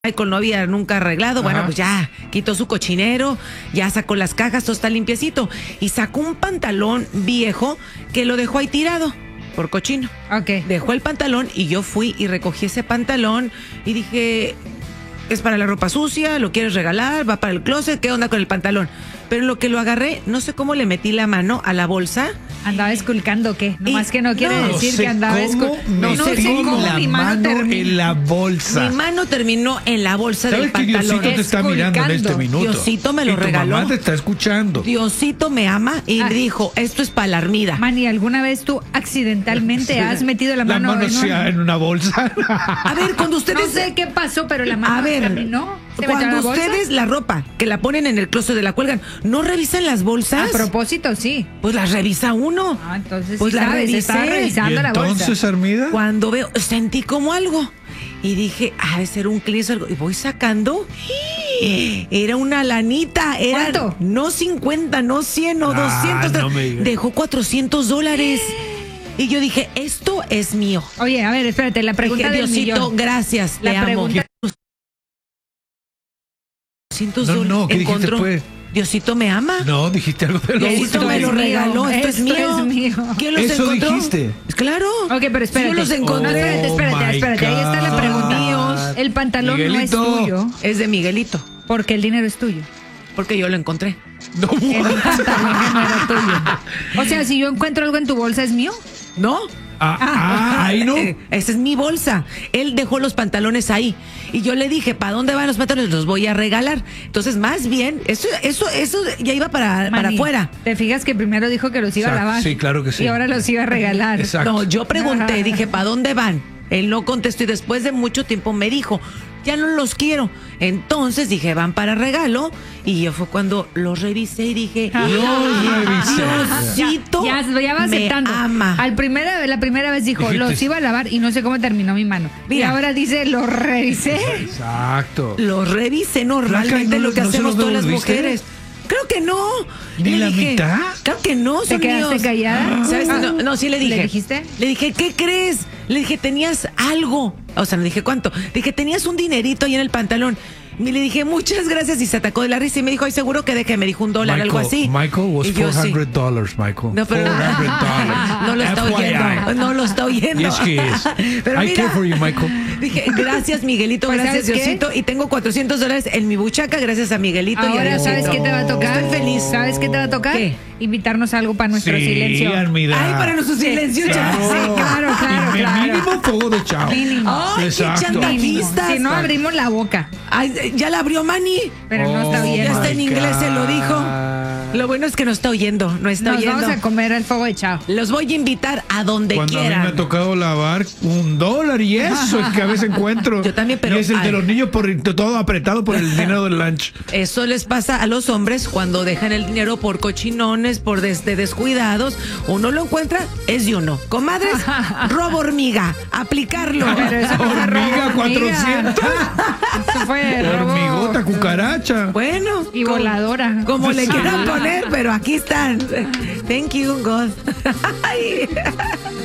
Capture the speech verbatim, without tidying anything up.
Michael no había nunca arreglado, bueno, Ajá. pues ya quitó su cochinero, ya sacó las cajas, todo está limpiecito. Y sacó un pantalón viejo que lo dejó ahí tirado por cochino. Ok. Dejó el pantalón y yo fui y recogí ese pantalón y dije, es para la ropa sucia, lo quieres regalar, va para el closet, ¿qué onda con el pantalón? Pero en lo que lo agarré, no sé cómo le metí la mano a la bolsa. ¿Andaba esculcando qué? Nomás Y- que no quiere no decir sé que andaba cómo esculcando. me No sé tengo cómo la mi mano termina. en la bolsa. Mi mano terminó en la bolsa del ¿Sabes que pantalón. Diosito te está mirando en este Esculcando. minuto? Diosito me lo y tu regaló. mamá te está escuchando. Diosito me ama y Ah. me dijo, esto es para la armida. Manny, ¿alguna vez tú accidentalmente has metido la La mano, mano en, sí, un- en una bolsa. A ver, cuando No ustedes... sé qué pasó, pero la mano A ver, terminó. ¿Se metió a cuando la bolsa? ustedes la ropa que la ponen en el closet de la cuelgan, ¿no revisan las A bolsas? propósito, sí. Pues las revisa uno. Ah, entonces Pues sí la sabes, estaba revisé. revisando ¿Y la bolsa. entonces, Armida? Cuando veo, sentí como algo. Y dije, ah, debe ser un cliente o algo. Y voy sacando. Era una lanita. Era ¿Cuánto? no cincuenta, no cien, no Ah, doscientos. no me digas. Dejó cuatrocientos dólares. Y yo dije, esto es mío. Oye, a ver, espérate, la pregunta Dije, del Diosito, millón. gracias, La te amo. pregunta- cuatrocientos No, dólares no, ¿qué dijiste, encontró. pues? Diosito me ama. No, dijiste algo de lo Diosito último. me lo es mío, regaló, esto, es esto mío. es mío. ¿Quién los Eso encontró? dijiste. Claro. Ok, pero espérate. Yo los encontré. No, espérate, espérate, Oh, my espérate. Ahí está la God. pregunta. Míos. El pantalón Miguelito. no es tuyo Es de Miguelito, porque el dinero es tuyo. porque yo lo encontré. No, Era un pantalón que no era tuyo. O sea, si yo encuentro algo en tu bolsa, ¿es mío? ¿No? ah, ah, ahí no. Eh, esa es mi bolsa. Él dejó los pantalones ahí. Y yo le dije, ¿para dónde van los pantalones? Los voy a regalar. Entonces, más bien, eso, eso, eso ya iba para, para Manny, afuera. ¿te fijas que primero dijo que los iba a Exacto, lavar? sí, claro que sí. Y ahora los iba a regalar. Exacto. No, yo pregunté, Ajá. dije, ¿para dónde van? Él no contestó y después de mucho tiempo me dijo, ya no los quiero. Entonces dije, van para regalo. Y yo fue cuando los revisé y dije, Los revisé. Diosito Ya, ya, ya va me aceptando. ama. Al primera, la primera vez dijo, Dijiste- los iba a lavar y no sé cómo terminó mi mano. Y Mira. ahora dice, los revisé. Exacto. Los revisé normalmente, Flaca, ¿y no- lo que no se hacemos los todas las devolviste? mujeres. Creo que no. ¿Ni Le la dije, mitad? Claro que no, ¿Te son quedaste míos. callada? ¿Sabes? Ah. No, no, sí le dije. ¿Le dijiste? Le dije, ¿qué crees? Le dije, tenías algo. O sea, no dije cuánto. Dije, tenías un dinerito ahí en el pantalón. Y le dije, muchas gracias. Y se atacó de la risa y me dijo, ay, seguro que deje. Me dijo un dólar, algo así. Michael was Y yo, sí. four hundred dollars, Michael. No, pero four hundred dollars. no lo está F Y I. oyendo. No lo está oyendo. Yes, he is. Pero I mira, care for you, Michael. Dije, gracias, Miguelito, Pues, gracias, ¿sabes qué? Diosito. Y tengo cuatrocientos dólares en mi buchaca, gracias a Miguelito. y a Ahora, Diosito. ¿sabes qué te va a tocar? Estoy feliz. ¿Sabes qué te va a tocar? ¿Qué? Invitarnos a algo para nuestro Sí, silencio. Armida. Ay, para nuestro silencio, ya. Sí, claro, claro, Y claro. mínimo fuego de chao. Mínimo. Ay, qué Exacto. chantajistas. Si no abrimos la boca, Ay, ya la abrió Manny. pero no está Oh, bien. Ya está en my inglés, se lo dijo. God. Lo bueno es que no está oyendo, no está Nos oyendo. vamos a comer el fuego de chao. Los voy a invitar a donde Cuando a mí me quieran. ha tocado lavar un dólar y eso es que a veces encuentro. Yo también, pero- Y es el de ay. los niños por todo apretado por el dinero del lunch. Eso les pasa a los hombres cuando dejan el dinero por cochinones, por desde descuidados. Uno lo encuentra, es de uno. Comadres, robo hormiga, aplicarlo. Pero eso no fue robo, Hormiga hormiga. cuatrocientos. Eso fue robo. Hormigota, cucaracha. Bueno, Y como- voladora. Como le quieran poner, pero aquí están. Thank you, God. Ay.